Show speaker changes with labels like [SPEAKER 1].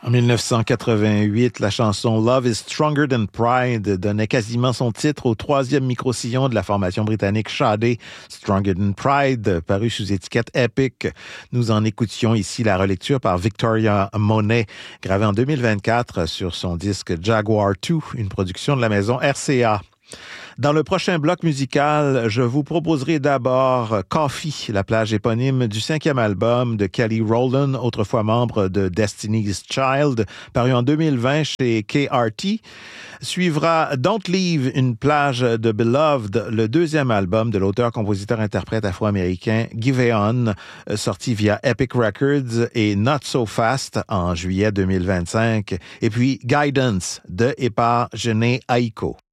[SPEAKER 1] En 1988, la chanson Love is Stronger Than Pride donnait quasiment son titre au troisième micro-sillon de la formation britannique Sade, Stronger Than Pride, paru sous étiquette Epic. Nous en écoutions ici la relecture par Victoria Monet, gravée en 2024 sur son disque Jaguar 2, une production de la maison RCA. Dans le prochain bloc musical, je vous proposerai d'abord Coffee, la plage éponyme du 5e album de Kelly Rowland, autrefois membre de Destiny's Child, paru en 2020 chez KRT. Suivra Don't Leave, une plage de Beloved, le deuxième album de l'auteur-compositeur-interprète afro-américain Giveon, sorti via Epic Records, et Not So Fast en juillet 2025. Et puis Guidance de et par Jhené Aiko.